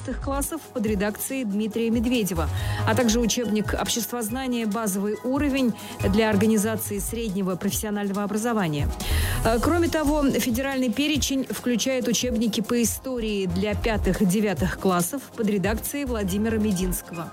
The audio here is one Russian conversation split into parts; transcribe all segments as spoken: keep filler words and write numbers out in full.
одиннадцатых классов под редакцией Дмитрия Медведева, а также учебник «Обществознание. Базовый уровень для организации среднего профессионального образования». Кроме того, федеральный перечень включает учебники по истории для пятых-девятых классов под редакцией Владимира Мединского.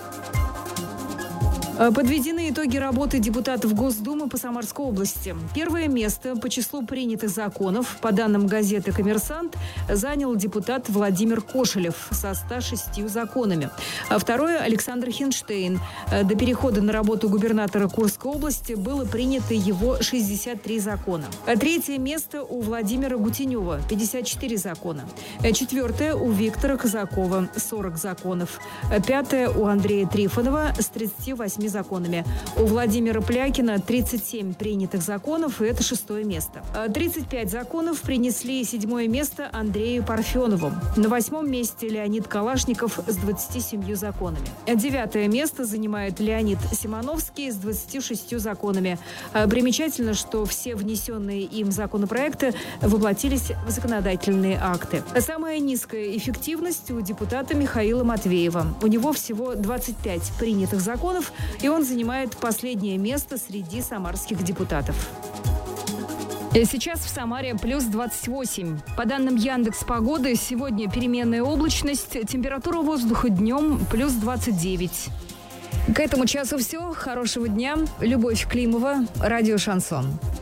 Подведены итоги работы депутатов Госдумы по Самарской области. Первое место по числу принятых законов, по данным газеты «Коммерсант», занял депутат Владимир Кошелев со ста шестью законами. А второе – Александр Хинштейн. До перехода на работу губернатора Курской области было принято его шестьдесят три закона. А третье место у Владимира Гутенева – пятьдесят четыре закона. Четвертое – у Виктора Казакова – сорок законов. Пятое – у Андрея Трифонова с тридцатью восьмью законами. У Владимира Плякина тридцать семь принятых законов, и это шестое место. тридцать пять законов принесли седьмое место Андрею Парфенову. На восьмом месте Леонид Калашников с двадцатью семью законами. Девятое место занимает Леонид Симоновский с двадцатью шестью законами. Примечательно, что все внесенные им законопроекты воплотились в законодательные акты. Самая низкая эффективность у депутата Михаила Матвеева. У него всего двадцать пять принятых законов, и он занимает последнее место среди самарских депутатов. Сейчас в Самаре плюс двадцать восемь. По данным Яндекс.Погоды, сегодня переменная облачность, температура воздуха днем плюс двадцать девять. К этому часу все. Хорошего дня. Любовь Климова, радио «Шансон».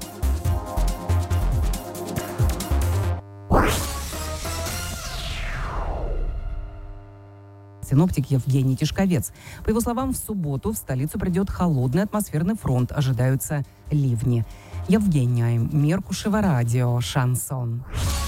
Синоптик Евгений Тишковец. По его словам, в субботу в столицу придет холодный атмосферный фронт. Ожидаются ливни. Евгения Меркушева, радио «Шансон».